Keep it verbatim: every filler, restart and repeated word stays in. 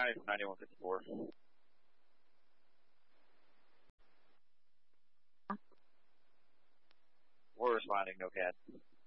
County from ninety-one fifty-four. We're responding, no cat.